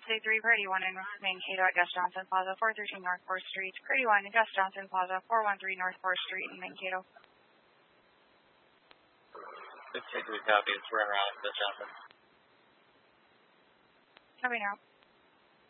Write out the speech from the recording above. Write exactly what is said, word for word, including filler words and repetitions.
two three, Purdy one in Mankato at Gus Johnson Plaza, four thirteen North fourth Street. Purdy one, Gus Johnson Plaza, four one three North fourth Street in Mankato. six two three, copy. It's run around Gus Johnson. Copy now.